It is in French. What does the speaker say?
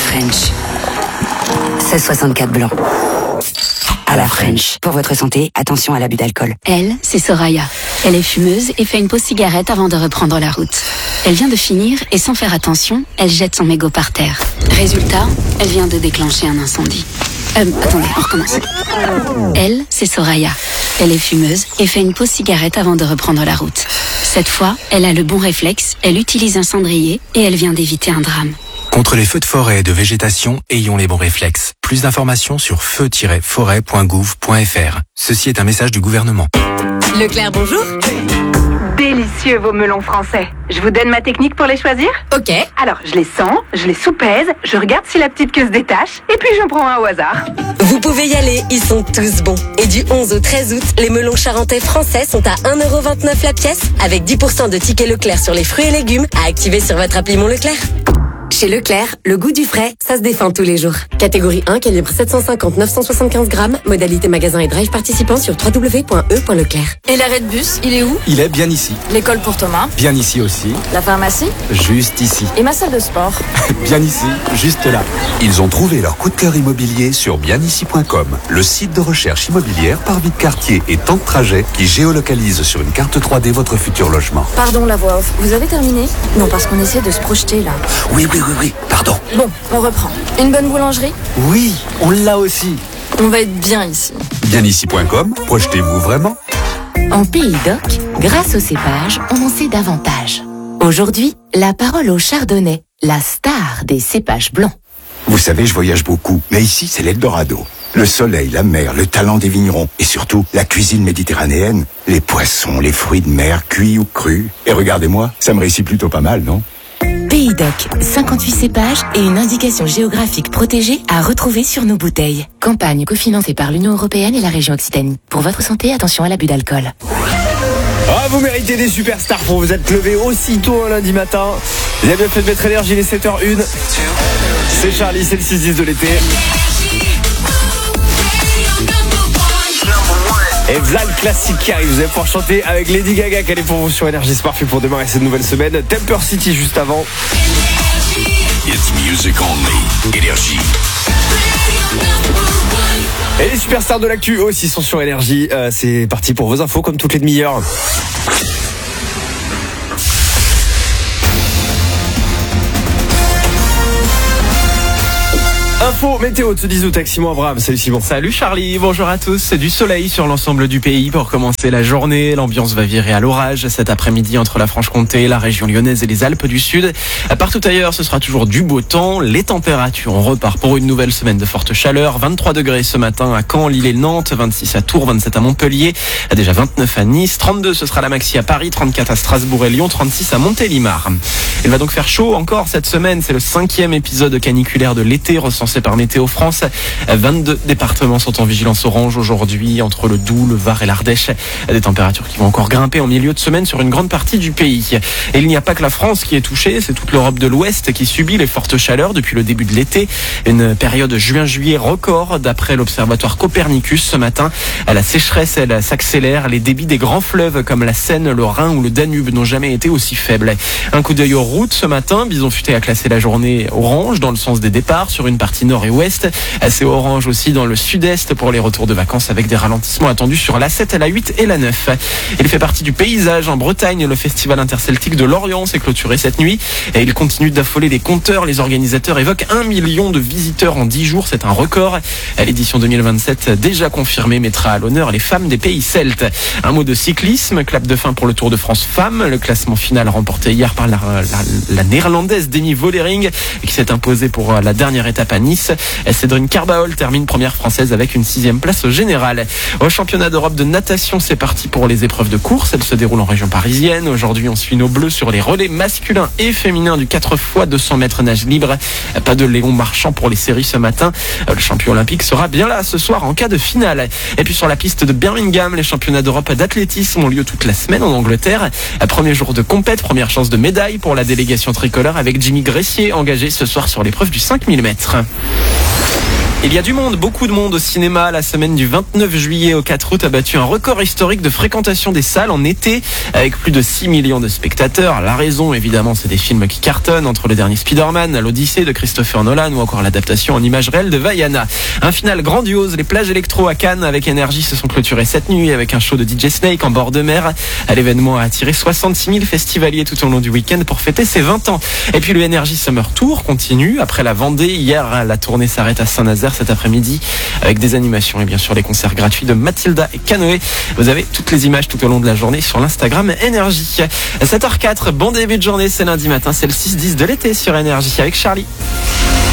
French. 16,64 blanc. À la French. Pour votre santé, attention à l'abus d'alcool. Elle, c'est Soraya. Elle est fumeuse et fait une pause cigarette avant de reprendre la route. Elle vient de finir et sans faire attention, elle jette son mégot par terre. Résultat, elle vient de déclencher un incendie. Attendez, on recommence. Elle, c'est Soraya. Elle est fumeuse et fait une pause cigarette avant de reprendre la route. Cette fois, elle a le bon réflexe, elle utilise un cendrier et elle vient d'éviter un drame. Contre les feux de forêt et de végétation, ayons les bons réflexes. Plus d'informations sur feu-forêt.gouv.fr. Ceci est un message du gouvernement. Leclerc, bonjour. Délicieux vos melons français. Je vous donne ma technique pour les choisir ? Ok. Alors, je les sens, je les soupèse, je regarde si la petite queue se détache, et puis j'en prends un au hasard. Vous pouvez y aller, ils sont tous bons. Et du 11 au 13 août, les melons charentais français sont à 1,29€ la pièce, avec 10% de tickets Leclerc sur les fruits et légumes à activer sur votre appli Mon Leclerc. Chez Leclerc, le goût du frais, ça se défend tous les jours. Catégorie 1, calibre 750-975 grammes, modalité magasin et drive participant sur www.e.leclerc. Et l'arrêt de bus, il est où ? Il est bien ici. L'école pour Thomas ? Bien ici aussi. La pharmacie ? Juste ici. Et ma salle de sport ? Bien ici, juste là. Ils ont trouvé leur coup de cœur immobilier sur bienici.com, le site de recherche immobilière par vie de quartier et temps de trajet qui géolocalise sur une carte 3D votre futur logement. Pardon, la voix off. Vous avez terminé ? Non, parce qu'on essaie de se projeter là. Oui, pardon. Bon, on reprend. Une bonne boulangerie ? Oui, on l'a aussi. On va être bien ici. Bienici.com, projetez-vous vraiment. En Pays d'Oc, grâce au cépage, on en sait davantage. Aujourd'hui, la parole au chardonnay, la star des cépages blancs. Vous savez, je voyage beaucoup, mais ici, c'est l'Eldorado. Le soleil, la mer, le talent des vignerons et surtout la cuisine méditerranéenne, les poissons, les fruits de mer, cuits ou crus. Et regardez-moi, ça me réussit plutôt pas mal, non ? Pays d'Oc, 58 cépages et une indication géographique protégée à retrouver sur nos bouteilles. Campagne cofinancée par l'Union européenne et la région Occitanie. Pour votre santé, attention à l'abus d'alcool. Ah, vous méritez des superstars pour vous être levé aussitôt un lundi matin. Il a bien fait de mettre énergie, les 7h01. C'est Charlie, c'est le 6-10 de l'été. Et voilà le classique qui arrive, vous allez pouvoir chanter avec Lady Gaga qu'elle est pour vous sur Énergie. C'est parfait pour démarrer cette nouvelle semaine. Temper City juste avant. It's music only. Énergie. Et les superstars de l'actu aussi sont sur Énergie. C'est parti pour vos infos comme toutes les demi-heures. Info météo de ce 10 août avec Simon Abraham. Salut Simon. Salut Charlie, bonjour à tous. C'est du soleil sur l'ensemble du pays pour commencer la journée. L'ambiance va virer à l'orage cet après-midi entre la Franche-Comté, la région lyonnaise et les Alpes du Sud. Partout ailleurs, ce sera toujours du beau temps. Les températures, on repart pour une nouvelle semaine de forte chaleur. 23 degrés ce matin à Caen, Lille et Nantes, 26 à Tours, 27 à Montpellier, déjà 29 à Nice, 32 ce sera la maxi à Paris, 34 à Strasbourg et Lyon, 36 à Montélimar. Il va donc faire chaud encore cette semaine. C'est le 5e épisode caniculaire de l'été recensé par Météo France. 22 départements sont en vigilance orange aujourd'hui entre le Doubs, le Var et l'Ardèche. Des températures qui vont encore grimper en milieu de semaine sur une grande partie du pays. Et il n'y a pas que la France qui est touchée, c'est toute l'Europe de l'Ouest qui subit les fortes chaleurs depuis le début de l'été. Une période juin-juillet record d'après l'observatoire Copernicus ce matin. La sécheresse, elle s'accélère. Les débits des grands fleuves comme la Seine, le Rhin ou le Danube n'ont jamais été aussi faibles. Un coup d'œil aux routes ce matin. Bison Futé a classé la journée orange dans le sens des départs sur une partie nord et ouest. C'est orange aussi dans le sud-est pour les retours de vacances avec des ralentissements attendus sur l'A7, l'A8 et l'A9. Il fait partie du paysage en Bretagne. Le festival interceltique de Lorient s'est clôturé cette nuit et il continue d'affoler les compteurs. Les organisateurs évoquent 1 million de visiteurs en 10 jours. C'est un record. L'édition 2027 déjà confirmée mettra à l'honneur les femmes des pays celtes. Un mot de cyclisme, clap de fin pour le Tour de France femmes. Le classement final remporté hier par la néerlandaise Denny Vollering qui s'est imposée pour la dernière étape à Nice. Cédrine Carbaol termine première française avec une 6e place au général. Au championnat d'Europe de natation, c'est parti pour les épreuves de course. Elles se déroulent en région parisienne. Aujourd'hui, on suit nos bleus sur les relais masculins et féminins du 4x200 mètres nage libre. Pas de Léon Marchand pour les séries ce matin. Le champion olympique sera bien là ce soir en cas de finale. Et puis sur la piste de Birmingham, les championnats d'Europe d'athlétisme ont lieu toute la semaine en Angleterre. Premier jour de compète, première chance de médaille pour la délégation tricolore avec Jimmy Gressier engagé ce soir sur l'épreuve du 5000 mètres. Il y a du monde, beaucoup de monde au cinéma. La semaine du 29 juillet au 4 août a battu un record historique de fréquentation des salles en été avec plus de 6 millions de spectateurs. La raison, évidemment, c'est des films qui cartonnent entre le dernier Spider-Man, l'Odyssée de Christopher Nolan ou encore l'adaptation en images réelles de Vaiana. Un final grandiose. Les plages électro à Cannes avec énergie se sont clôturées cette nuit avec un show de DJ Snake en bord de mer. L'événement a attiré 66 000 festivaliers tout au long du week-end pour fêter ses 20 ans. Et puis le Energy Summer Tour continue. Après la Vendée, hier, la tournée s'arrête à Saint-Nazaire cet après-midi avec des animations et bien sûr les concerts gratuits de Mathilda et Canoë. Vous avez toutes les images tout au long de la journée sur l'Instagram Énergie. 7h04, bon début de journée, c'est lundi matin, c'est le 6-10 de l'été sur Énergie avec Charlie.